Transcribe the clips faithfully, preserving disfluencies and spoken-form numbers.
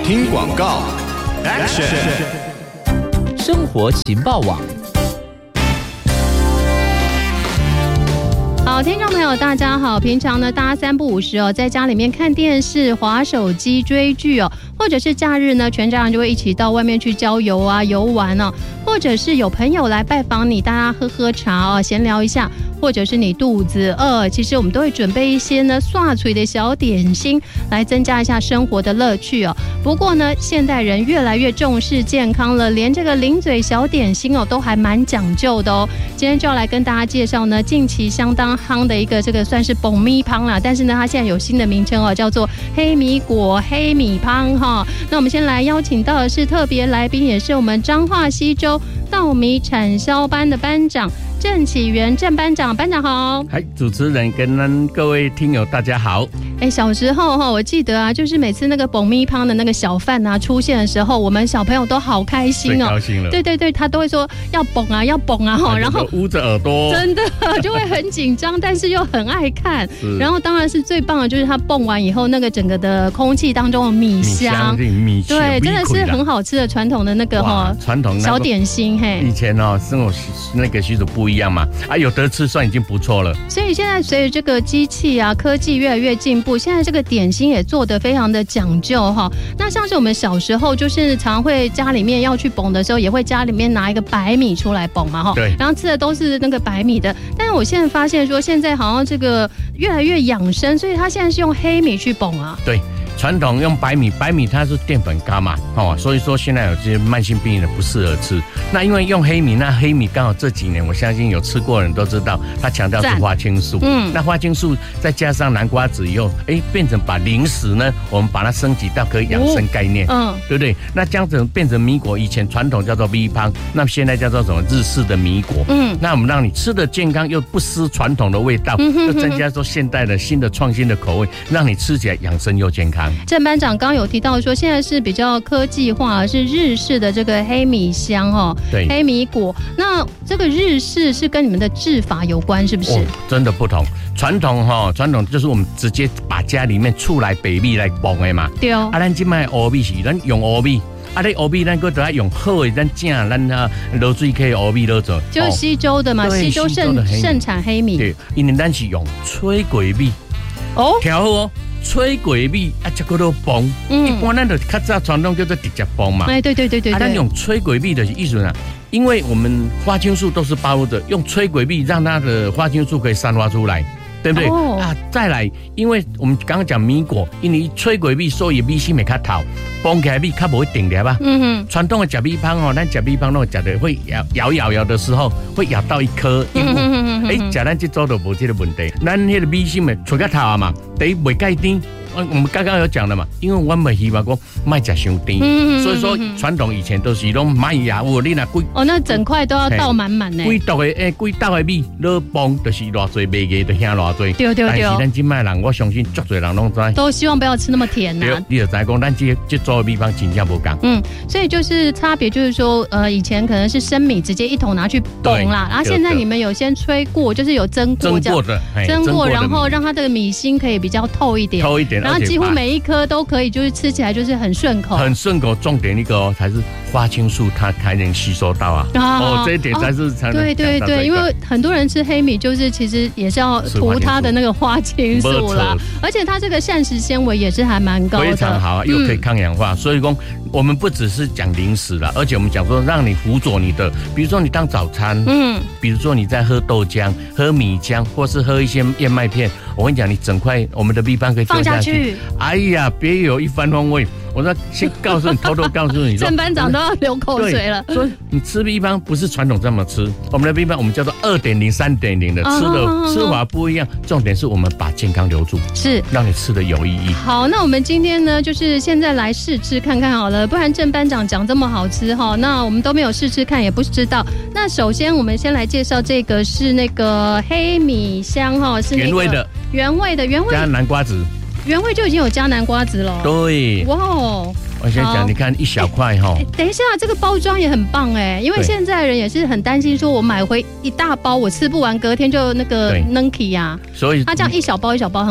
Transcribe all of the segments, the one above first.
听广告 ，Action！ 生活情报网。 好，听众朋友，大家好。平常呢，大家三不五时哦，在家里面看电视、滑手机、追剧哦，或者是假日呢，全家人就会一起到外面去郊游啊、游玩哦，或者是有朋友来拜访你，大家喝喝茶哦，闲聊一下，或者是你肚子饿，其实我们都会准备一些呢刷嘴的小点心，来增加一下生活的乐趣哦。不过呢，现代人越来越重视健康了，连这个零嘴小点心哦，都还蛮讲究的哦。今天就要来跟大家介绍呢，近期相当夯的一个这个算是爆米香啦，但是呢，它现在有新的名称哦，叫做黑米果黑米香哈。那我们先来邀请到的是特别来宾，也是我们彰化溪州稻米产销班的班长郑启源郑班长，班长好。 嗨，主持人跟各位听友大家好。 哎，小时候哈，我记得啊，就是每次那个爆米香的那个小贩啊出现的时候，我们小朋友都好开心哦， 最高兴了。 对对对，他都会说要蹦啊，要蹦啊哈，然后捂着耳朵， 真的就会很紧张，但是又很爱看。然后当然是最棒的，就是他蹦完以后，那个整个的空气当中的米香， 米香， 对，真的是很好吃的传统的那个哈传统小点心嘿。 以前哦，生活那个习俗不一样嘛，啊，有得吃算已经不错了。 所以现在随着这个机器啊科技越来越进步，现在这个点心也做得非常的讲究哈。那像是我们小时候就是常会家里面要去蹦的时候，也会家里面拿一个白米出来蹦嘛哈。 对。 然后吃的都是那个白米的，但是我现在发现说，现在好像这个越来越养生，所以他现在是用黑米去蹦啊。 对。传统用白米，白米它是淀粉高嘛，哦，所以说现在有些慢性病的不适合吃。那因为用黑米，那黑米刚好这几年，我相信有吃过的人都知道，它强调是花青素。嗯，那花青素再加上南瓜子以后，哎，变成把零食呢，我们把它升级到可以养生概念，嗯，对不对？那这样子变成米果，以前传统叫做米香，那现在叫做什么日式的米果。嗯，那我们让你吃的健康又不失传统的味道，嗯、又增加说现代的新的创新的口味，让你吃起来养生又健康。 郑班长刚刚有提到说，现在是比较科技化，是日式的这个黑米香哦， 对， 黑米果。那这个日式是跟你们的制法有关，是不是？哦、 真的不同。传统哈，传统就是我们直接把家里面厝内白米来蹦的嘛。 对哦。 啊，咱今卖乌米是咱用乌米。啊，你乌米咱搁得要用好的，咱正咱啊落水可以乌米落做。 就是西周的嘛，哦、西周盛盛产黑米。 对，因为咱是用炊过米。 哦。 调好哦。炊过米啊，才叫做蹦。嗯，一般咱就较早传统叫做直接蹦嘛。 哎，对对对对对。 啊，咱用炊过米的意思啊，因为我们花青素都是包的，用炊过米让它的花青素可以散发出来，对不对？哦、啊，再来，因为我们刚刚讲米果，因为炊过米，所以米心会较透，蹦起来米较不会定粒吧。嗯哼。传统的吃米香哦，咱吃米香那个吃的会咬咬咬咬的时候，会咬到一颗硬物。哎，吃咱这做都无这个问题，咱那个米心会出较透啊嘛，第一袂介甜。我们刚刚有讲了嘛，因为我们希望说卖吃伤甜，嗯、所以说传统以前都是拢卖牙物，你那贵哦，那整块都要倒满满呢。 贵倒的诶，贵倒的米，你帮就是偌济卖个就遐偌济。 对对对。但是咱今卖人，我相信足多人拢知。 都希望不要吃那么甜呐、 啊。你就知讲，咱这这做的米方真正不同。 嗯，所以就是差别就是说，呃，以前可能是生米直接一桶拿去蹦啦，然后现在你们有先吹过，就是有蒸过， 蒸过的， 蒸过，然后让它的米心可以比较透一点， 透一点， 然后几乎每一颗都可以，就是吃起来就是很顺口， 很顺口。重点一个哦，才是花青素，它才能吸收到啊。哦，这一点才是才能。 对对对，因为很多人吃黑米，就是其实也是要涂它的那个花青素啦，而且它这个膳食纤维也是还蛮高的， 非常好，又可以抗氧化。所以说，我们不只是讲零食了，而且我们讲说让你辅佐你的，比如说你当早餐，嗯，比如说你在喝豆浆、喝米浆，或是喝一些燕麦片，我跟你讲，你整块我们的米饭可以放下去。 哎呀，别有一番风味。我说先告诉你，偷偷告诉你说， 郑班长都要流口水了。 所以你吃米饭不是传统这么吃，我们的米饭我们叫做二点零、三点零的，吃的吃法不一样。重点是我们把健康留住， 是让你吃的有意义。 好，那我们今天呢，就是现在来试吃看看好了，不然郑班长讲这么好吃哈，那我们都没有试吃看，也不知道。那首先我们先来介绍这个是那个黑米香哈，是原味的， 原味的，原味加南瓜子。 原味就已经有加南瓜子了。 对， 哇哦！ 我先讲，你看一小块哈。 等一下，这个包装也很棒哎，因为现在人也是很担心，说我买回一大包，我吃不完，隔天就那个 Nunky 呀。 所以它这样一小包一小包很好。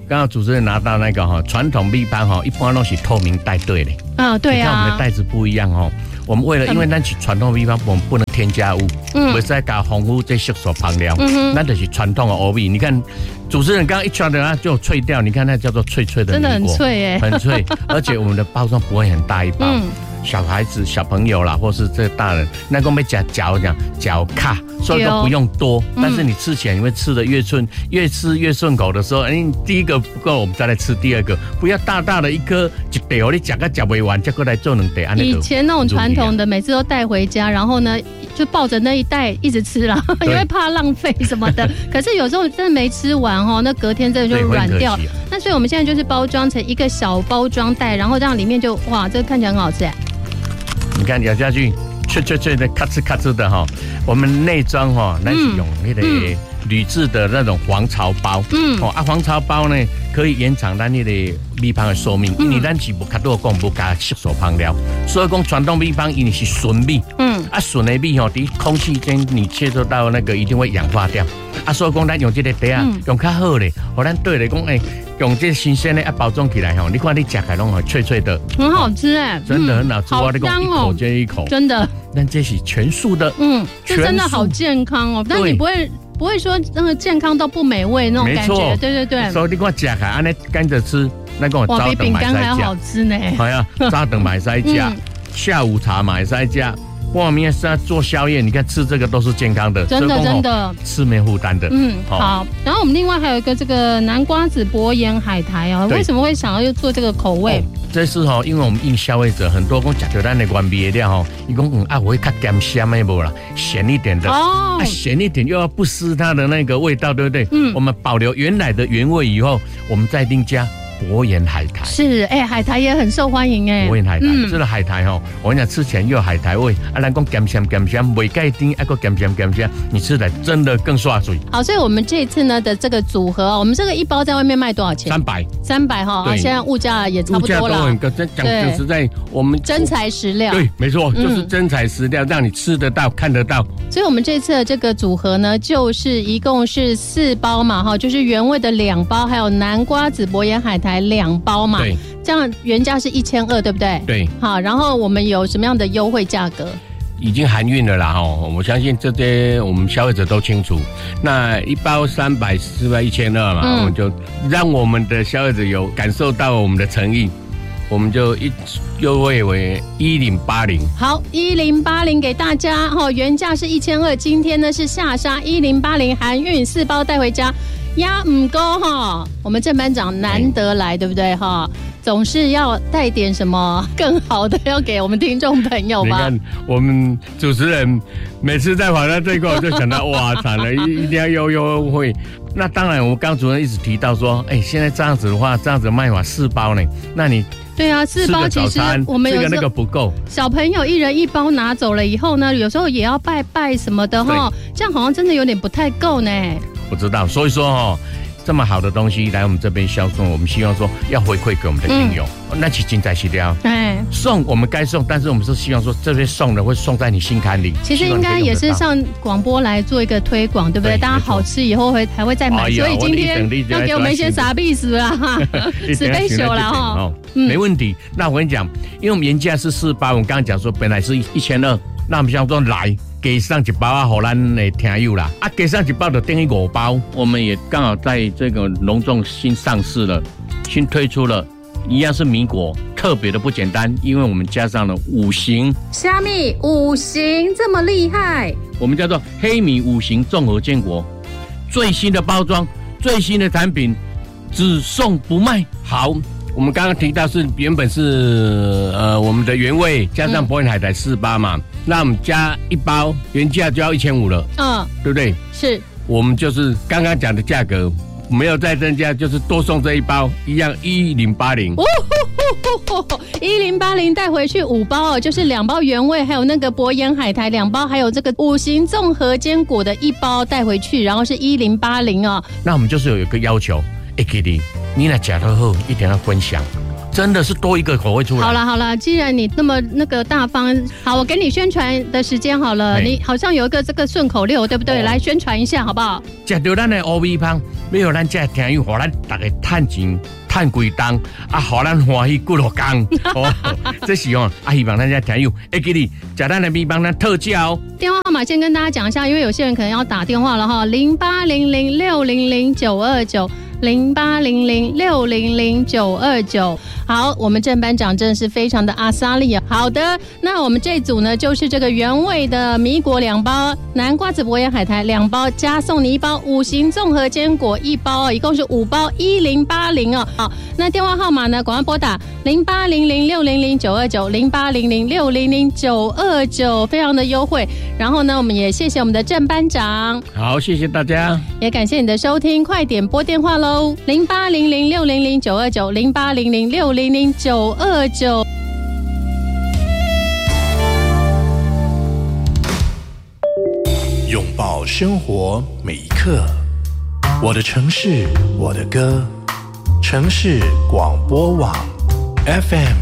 刚刚主持人拿到那个哈传统米芳哈，一般都是透明袋对的。 嗯，对啊。 你看我们的袋子不一样哦。我们为了，因为咱是传统米芳，我们不能添加物，嗯，不再加防腐这色素香料，嗯，那就是传统的欧米。你看，主持人刚刚一传的，它就脆掉，你看那叫做脆脆的， 真的很脆哎， 很脆，而且我们的包装不会很大一包。嗯，小孩子、小朋友啦，或是这大人，那个没夹嚼讲嚼卡，所以都不用多。但是你吃起来，你会吃的越顺，越吃越顺口的时候，哎，第一个不够，我们再来吃第二个，不要大大的一颗一袋哦，你夹个夹不完，再过来做两袋。 以前那种传统的，每次都带回家，然后呢就抱着那一袋一直吃啦，因为怕浪费什么的。可是有时候真的没吃完哈，那隔天真的就软掉。那所以我们现在就是包装成一个小包装袋，然后这样里面就哇，这个看起来很好吃哎。 你看咬下去，脆脆脆的，咔哧咔哧的哈。我们内装哈，那是用那个铝制的那种黄槽包，嗯，哦啊，黄槽包呢可以延长咱那个米芳的寿命，因为咱是不卡多讲不加色素香料，所以讲传统米芳因为是纯米，嗯，啊纯的米吼，在空气间你接触到那个一定会氧化掉，啊，所以讲咱用这个袋啊，用较好的，和咱对来讲哎。用这新鲜的啊包装起来哈，你看你吃起来拢脆脆的， 很好吃哎， 真的很好吃。 好香哦，一口接一口， 真的。 但这是全素的，嗯， 这真的好健康哦。但你不会不会说那个健康到不美味那种感觉，对对对。 所以你看吃起来安尼跟着吃，那个哇比饼干还要好吃呢。 哎呀，早顿买塞加，下午茶买塞加。外面是要做宵夜，你看吃这个都是健康的， 真的真的吃没负担的。嗯， 好。然后我们另外还有一个这个南瓜子薄盐海苔哦，为什么会想要做这个口味？ 这是哈，因为我们应消费者很多讲吃到咱的原味的料哈，伊讲嗯啊，我会较咸咸的无啦，咸一点的哦，啊咸一点又要不失它的那个味道，对不对？嗯，我们保留原来的原味以后，我们再另加。薄盐海苔是哎、欸，海苔也很受欢迎哎、欸。 薄盐海苔，嗯、这个海苔哈，我跟你讲，吃起来又有海苔味，啊，咱讲咸咸咸咸，未盖丁，啊个咸咸咸咸，你吃起来真的更刷嘴。 好，所以我们这一次呢的这个组合，我们这个一包在外面卖多少钱？ 三百， 三百哈，现在物价也差不多了。物价都很高，讲讲实在，我们真材实料。 对，没错，就是真材实料，让你吃得到、看得到。 所以我们这次的这个组合呢，就是一共是四包嘛，哈，就是原味的两包，还有南瓜子薄盐海苔两包。 对， 这样原价是一千二，对不对？ 对， 好，然后我们有什么样的优惠价格？ 已经含运了啦哈，我相信这些我们消费者都清楚。那一包三百、四百、一千二嘛，嗯、我们就让我们的消费者有感受到我们的诚意，我们就一优惠为一零八零。 好，一零八零给大家哈，原价是一千二，今天呢是下杀一零八零，含运四包带回家。呀，唔够哈！我们郑班长难得来，对不对哈？总是要带点什么更好的，要给我们听众朋友吧。 你看，我们主持人每次在访谈这一块，我就想到哇，惨了，一一定要优优惠。那当然，我们刚主任一直提到说，哎，现在这样子的话，这样子卖法四包呢，那你对啊，四包其实我们有这个那个不够， 小朋友一人一包拿走了以后呢，有时候也要拜拜什么的哈，这样好像真的有点不太够呢。 不知道，所以说哦，这么好的东西来我们这边销售，我们希望说要回馈给我们的听友，嗯、那是精彩细料。哎，送我们该送，但是我们是希望说这边送的会送在你心坎里。 其实应该也是上广播来做一个推广，对不对？对，大家好吃以后会还会再买，哎、所以今天要给我们一些傻逼死啦，死杯酒了哈。 没问题。那我跟你讲，因为我们原价是四包，我们刚刚讲说本来是一千二，那我们想说来。给上一包啊，给咱的听友啦！啊，给上一包就等于五包。我们也刚好在这个隆重新上市了，新推出了，一样是米果，特别的不简单，因为我们加上了五行。 虾米五行这么厉害？ 我们叫做黑米五行综合坚果，最新的包装，最新的产品，只送不卖。好。我们刚刚提到是原本是呃我们的原味加上薄盐海苔四八嘛，嗯、那我们加一包原价就要一千五了，嗯，对不对？ 是， 我们就是刚刚讲的价格没有再增加，就是多送这一包，一样一零八零。 一零八零带回去五包哦，就是两包原味，还有那个薄盐海苔两包，还有这个五行综合坚果的一包带回去，然后是一零八零哦。 那我们就是有一个要求。A K D， 你来吃都好，一定要分享， 真的是多一个口味出来。 好了好了，既然你那么那个大方，好，我给你宣传的时间好了。你好像有一个这个顺口溜，对不对？哦、来宣传一下好不好？ 吃到咱的乌米芳，要让咱这听友，让咱大家赚钱。赚几档啊，互咱欢喜几落工哦，这是哦，啊，希望大家听友会记得吃咱的米帮咱特价哦。 电话号码先跟大家讲一下，因为有些人可能要打电话了哈，零八零零六零零九二九。零八零零六零零九二九，好，我们郑班长真的是非常的阿萨利啊。好的，那我们这组呢，就是这个原味的米果两包，南瓜子博野海苔两包，加送你一包五行综合坚果一包哦，一共是五包一零八零哦。好，那电话号码呢，赶快拨打零八零零六零零九二九零八零零六零零九二九，非常的优惠。然后呢，我们也谢谢我们的郑班长， 好，谢谢大家， 也感谢你的收听，快点拨电话喽。零八零零六零零九二九零八零零六零零九二九。 拥抱生活每一刻，我的城市，我的歌，城市广播网 F M